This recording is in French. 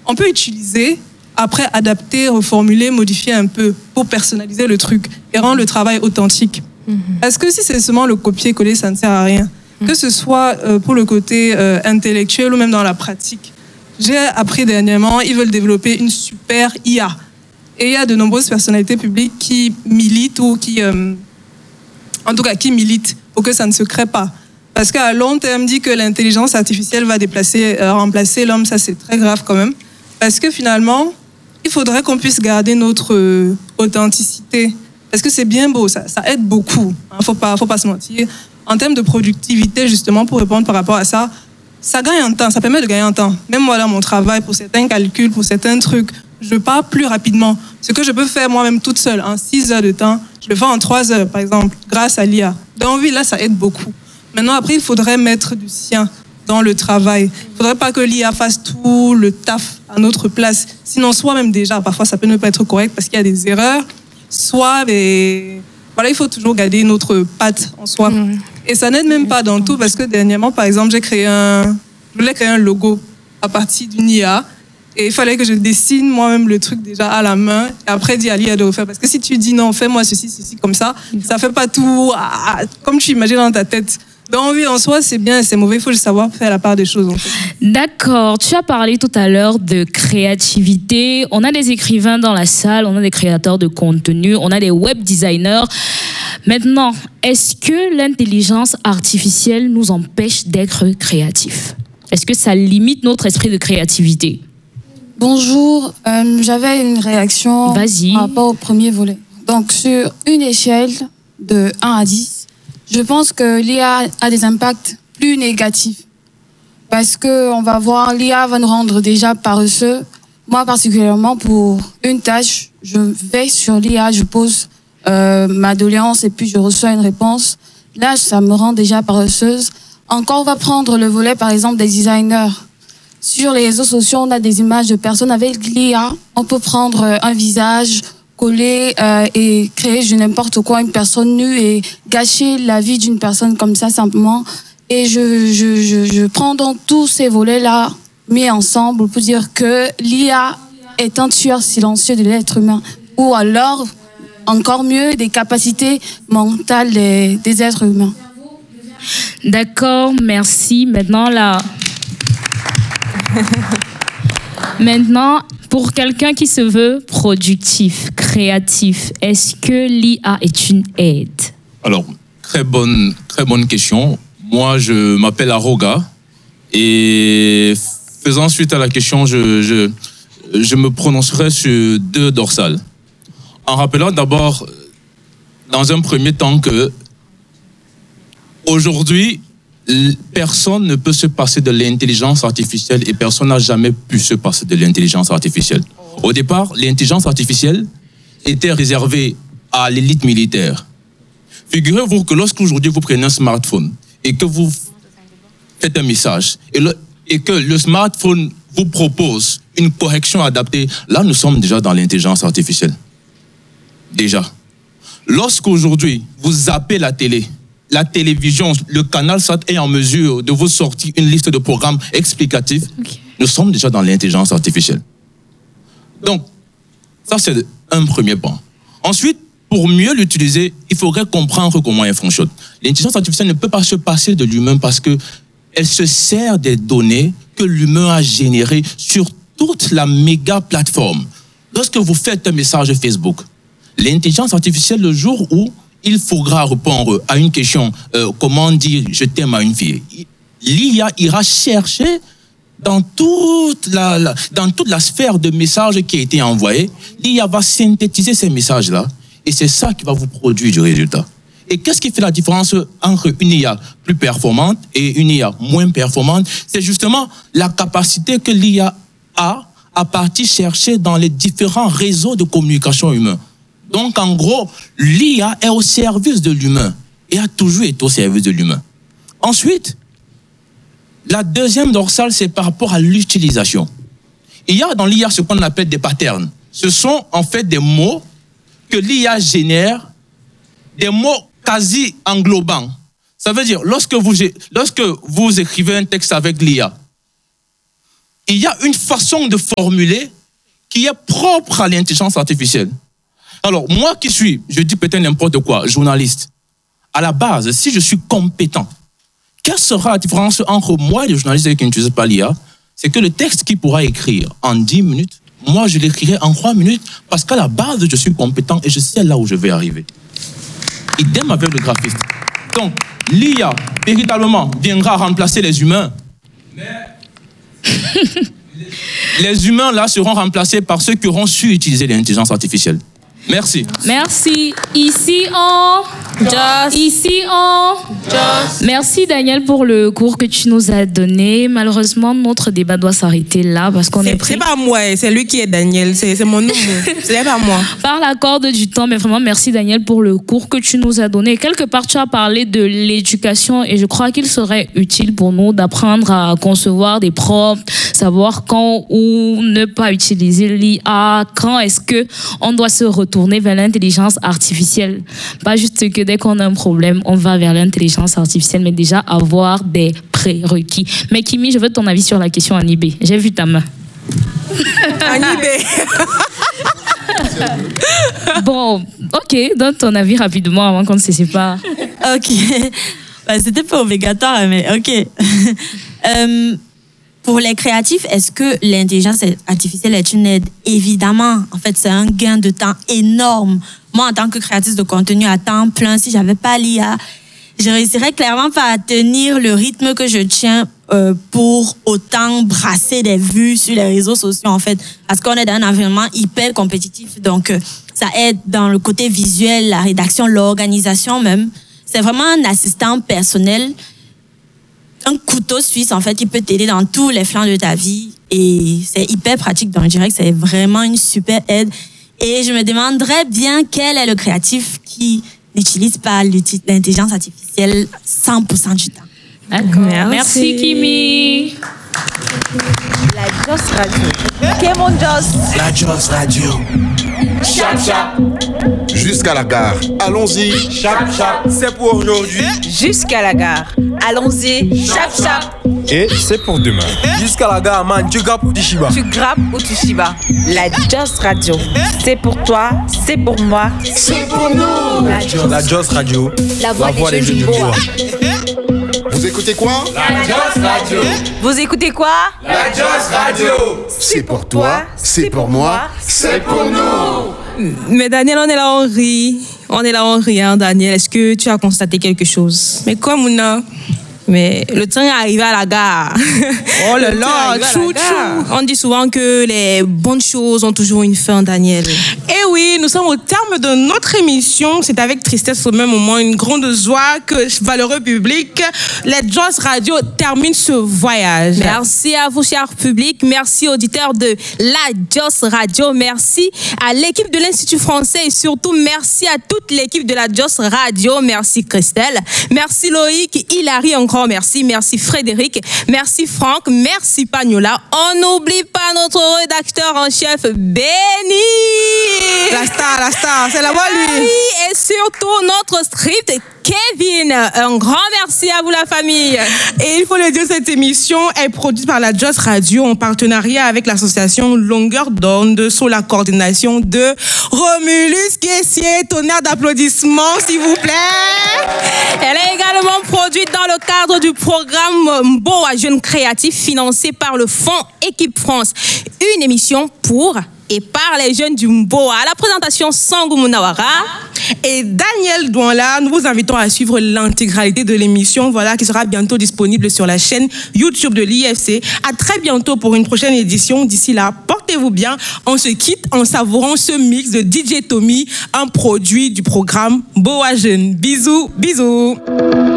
on peut utiliser, après adapter, reformuler, modifier un peu pour personnaliser le truc et rendre le travail authentique. Parce que si c'est seulement le copier-coller, ça ne sert à rien. Que ce soit pour le côté intellectuel ou même dans la pratique. J'ai appris dernièrement, ils veulent développer une super IA. Et il y a de nombreuses personnalités publiques qui militent ou qui militent pour que ça ne se crée pas. Parce qu'à long terme, dit que l'intelligence artificielle va remplacer l'homme, ça c'est très grave quand même. Parce que finalement, il faudrait qu'on puisse garder notre authenticité. Parce que c'est bien beau, ça aide beaucoup. Faut pas se mentir. En termes de productivité, justement, pour répondre par rapport à ça, ça gagne en temps, ça permet de gagner en temps. Même moi, dans mon travail, pour certains calculs, pour certains trucs, je pars plus rapidement. Ce que je peux faire moi-même toute seule en 6 heures de temps, je le fais en 3 heures, par exemple, grâce à l'IA. Donc oui, là, ça aide beaucoup. Maintenant, après, il faudrait mettre du sien dans le travail. Il ne faudrait pas que l'IA fasse tout le taf à notre place. Sinon, soi-même déjà, parfois, ça peut ne pas être correct parce qu'il y a des erreurs. Voilà, il faut toujours garder notre patte en soi. Et ça n'aide même pas dans tout parce que dernièrement, par exemple, je voulais créer un logo à partir d'une IA et il fallait que je dessine moi-même le truc déjà à la main et après dire à l'IA de refaire. Parce que si tu dis non, fais-moi ceci, comme ça fait pas tout comme tu imagines dans ta tête. Donc oui, en soi, c'est bien et c'est mauvais. Il faut juste savoir faire la part des choses. En fait. D'accord. Tu as parlé tout à l'heure de créativité. On a des écrivains dans la salle, on a des créateurs de contenu, on a des web designers. Maintenant, est-ce que l'intelligence artificielle nous empêche d'être créatifs? Est-ce que ça limite notre esprit de créativité? Bonjour, j'avais une réaction par rapport au premier volet. Donc, sur une échelle de 1 à 10, je pense que l'IA a des impacts plus négatifs. Parce qu'on va voir, l'IA va nous rendre déjà paresseux. Moi, particulièrement, pour une tâche, je vais sur l'IA, je pose ma doléance et puis je reçois une réponse. Là, ça me rend déjà paresseuse. Encore, on va prendre le volet, par exemple, des designers. Sur les réseaux sociaux, on a des images de personnes avec l'IA. On peut prendre un visage, coller et créer n'importe quoi, une personne nue et gâcher la vie d'une personne comme ça simplement. Et je prends donc tous ces volets-là mis ensemble pour dire que l'IA est un tueur silencieux de l'être humain. Ou alors, encore mieux, des capacités mentales des êtres humains. D'accord, merci. Maintenant, pour quelqu'un qui se veut productif, créatif, est-ce que l'IA est une aide? Alors, très bonne question. Moi, je m'appelle Aroga et faisant suite à la question, je me prononcerai sur 2 dorsales. En rappelant d'abord, dans un premier temps, que aujourd'hui, personne ne peut se passer de l'intelligence artificielle et personne n'a jamais pu se passer de l'intelligence artificielle. Au départ, l'intelligence artificielle était réservée à l'élite militaire. Figurez-vous que lorsqu'aujourd'hui vous prenez un smartphone et que vous faites un message et que le smartphone vous propose une correction adaptée, là nous sommes déjà dans l'intelligence artificielle. Déjà. Lorsqu'aujourd'hui vous zappez la télévision, le canal SAT est en mesure de vous sortir une liste de programmes explicatifs. Okay. Nous sommes déjà dans l'intelligence artificielle. Donc, ça c'est un premier point. Ensuite, pour mieux l'utiliser, il faudrait comprendre comment elle fonctionne. L'intelligence artificielle ne peut pas se passer de l'humain parce qu'elle se sert des données que l'humain a générées sur toute la méga plateforme. Lorsque vous faites un message Facebook, l'intelligence artificielle, le jour où il faudra répondre à une question, comment dire je t'aime à une fille. L'IA ira chercher dans toute la sphère de messages qui a été envoyé. L'IA va synthétiser ces messages-là et c'est ça qui va vous produire du résultat. Et qu'est-ce qui fait la différence entre une IA plus performante et une IA moins performante? C'est justement la capacité que l'IA a à partir chercher dans les différents réseaux de communication humains. Donc, en gros, l'IA est au service de l'humain et a toujours été au service de l'humain. Ensuite, la deuxième dorsale, c'est par rapport à l'utilisation. Il y a dans l'IA ce qu'on appelle des patterns. Ce sont en fait des mots que l'IA génère, des mots quasi englobants. Ça veut dire, lorsque vous écrivez un texte avec l'IA, il y a une façon de formuler qui est propre à l'intelligence artificielle. Alors, moi qui suis, je dis peut-être n'importe quoi, journaliste, à la base, si je suis compétent, quelle sera la différence entre moi et les journalistes qui n'utilisent pas l'IA? C'est que le texte qu'il pourra écrire en 10 minutes, moi je l'écrirai en 3 minutes parce qu'à la base, je suis compétent et je sais là où je vais arriver. Idem avec le graphiste. Donc, l'IA, véritablement, viendra remplacer les humains. Mais les humains, là, seront remplacés par ceux qui auront su utiliser l'intelligence artificielle. Merci. Merci. Ici on... Merci Daniel pour le cours que tu nous as donné. Malheureusement, notre débat doit s'arrêter là parce qu'on est pris... C'est pas moi, c'est lui qui est Daniel, c'est mon nom. C'est pas moi. Par la corde du temps, mais vraiment merci Daniel pour le cours que tu nous as donné. Quelque part, tu as parlé de l'éducation et je crois qu'il serait utile pour nous d'apprendre à concevoir des prompts, savoir quand ou ne pas utiliser l'IA, quand est-ce que on doit se retourner vers l'intelligence artificielle. Pas juste que dès qu'on a un problème, on va vers l'intelligence artificielle, mais déjà avoir des prérequis. Mais Kimi, je veux ton avis sur la question Anibé. J'ai vu ta main. Anibé. Bon, ok, donne ton avis rapidement avant qu'on ne se sépare. Ok. C'était pas obligatoire, mais ok. Pour les créatifs, est-ce que l'intelligence artificielle est une aide? Évidemment. En fait, c'est un gain de temps énorme. Moi, en tant que créatrice de contenu à temps plein, si j'avais pas l'IA, je réussirais clairement pas à tenir le rythme que je tiens pour autant brasser des vues sur les réseaux sociaux, en fait. Parce qu'on est dans un environnement hyper compétitif. Donc, ça aide dans le côté visuel, la rédaction, l'organisation même. C'est vraiment un assistant personnel, un couteau suisse, en fait, qui peut t'aider dans tous les flancs de ta vie. Et c'est hyper pratique. Donc, je dirais que c'est vraiment une super aide. Et je me demanderais bien quel est le créatif qui n'utilise pas l'intelligence artificielle 100% du temps. D'accord. Merci Kimi. La Joss Radio. Ok, mon Joss. La Joss Radio. Chap chap. Jusqu'à la gare. Allons-y. Chap chap. C'est pour aujourd'hui. Jusqu'à la gare. Allons-y. Chap chap. Et c'est pour demain. Jusqu'à la gare, man. Tu grappes ou tu chibas? Tu grappes ou tu chibas? La Joss Radio. C'est pour toi, c'est pour moi. C'est pour nous. La Joss Radio. La voix des jeunes du bois. Vous écoutez quoi? La Joss Radio. Vous écoutez quoi? La Joss Radio. C'est pour toi, c'est pour moi, c'est pour nous. Mais Daniel, on est là, on rit. On est là, on rit, hein, Daniel. Est-ce que tu as constaté quelque chose? Mais quoi, Mouna? Mais le train est arrivé à la gare. Oh là là, chou. On dit souvent que les bonnes choses ont toujours une fin, Daniel. Eh oui, nous sommes au terme de notre émission. C'est avec tristesse au même moment, une grande joie que valeureux public, les Joss Radio termine ce voyage. Merci à vous, cher public. Merci auditeurs de la Joss Radio. Merci à l'équipe de l'Institut français et surtout merci à toute l'équipe de la Joss Radio. Merci Christelle. Merci Loïc, Hilary encore. Merci, merci Frédéric, merci Franck, merci Pagnola. On n'oublie pas notre rédacteur en chef, Benny. La star, c'est là-bas lui. Et surtout notre script, Kevin. Un grand merci à vous la famille. Et il faut le dire, cette émission est produite par la Joss Radio en partenariat avec l'association Longueur d'onde sous la coordination de Romulus Guessier. Tonnerre d'applaudissements s'il vous plaît. Elle est également produite dans le cadre du programme Mboa Jeunes Créatifs financé par le Fonds Équipe France. Une émission pour et par les jeunes du Mboa. À la présentation, Sangou Munawara et Daniel Douanla. Nous vous invitons à suivre l'intégralité de l'émission, qui sera bientôt disponible sur la chaîne YouTube de l'IFC. À très bientôt pour une prochaine édition. D'ici là, portez-vous bien. On se quitte en savourant ce mix de DJ Tommy, un produit du programme Mboa Jeunes. Bisous, bisous.